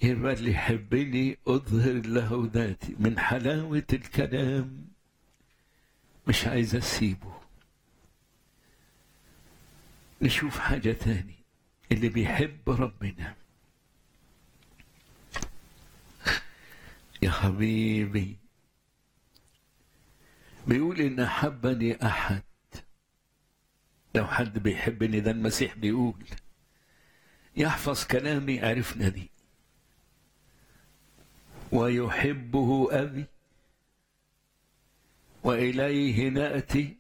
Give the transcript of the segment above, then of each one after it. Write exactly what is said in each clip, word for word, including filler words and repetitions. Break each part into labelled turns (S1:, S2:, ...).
S1: يبقى اللي يحبني أظهر له ذاتي. من حلاوة الكلام مش عايز أسيبه. نشوف حاجة تاني. اللي بيحب ربنا يا حبيبي بيقول إن أحبني أحد. لو حد بيحبني، ده المسيح بيقول يحفظ كلامي، عرفنا دي، ويحبه أبي وإليه نأتي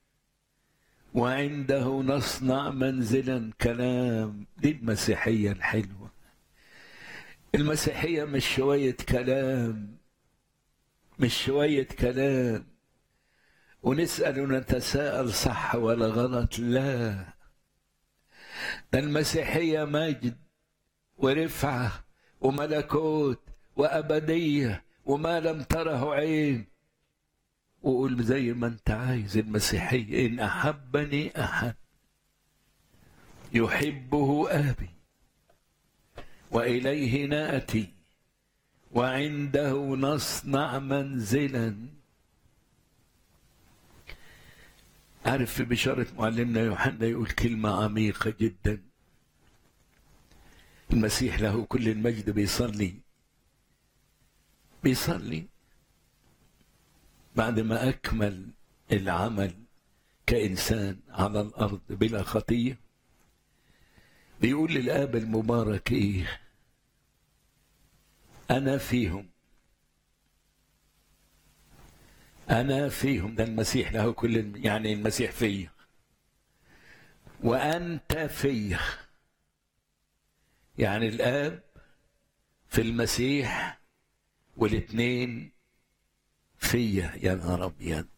S1: وعنده نصنع منزلا. كلام. دي المسيحية الحلوة. المسيحية مش شوية كلام، مش شوية كلام ونسأل ونتساءل صح ولا غلط. لا، ده المسيحية مجد ورفعة وملكوت وأبدية وما لم تره عين. وقول زي ما انت عايز. المسيحية إن أحبني أحد يحبه أبي وإليه نأتي وعنده نصنع منزلا. عارف في بشارة معلمنا يوحنا يقول كلمة عميقة جدا. المسيح له كل المجد بيصلي بيصلي بعد ما أكمل العمل كإنسان على الأرض بلا خطية، بيقول للآب المبارك إيه؟ أنا فيهم، أنا فيهم. ده المسيح له كل الم... يعني المسيح فيه وأنت فيه. يعني الآب في المسيح والاثنين فيه. يا نهار أبيض.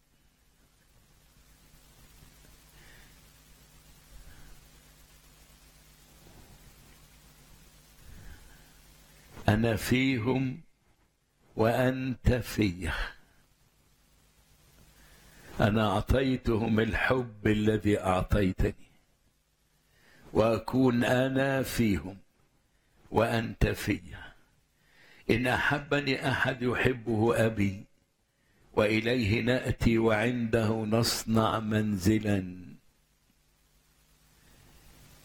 S1: أنا فيهم وأنت فيه. أنا أعطيتهم الحب الذي أعطيتني وأكون أنا فيهم وأنت فيه. إن أحبني أحد يحبه أبي وإليه نأتي وعنده نصنع منزلا.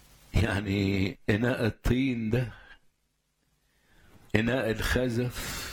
S1: يعني إناء الطين ده، إناء الخزف،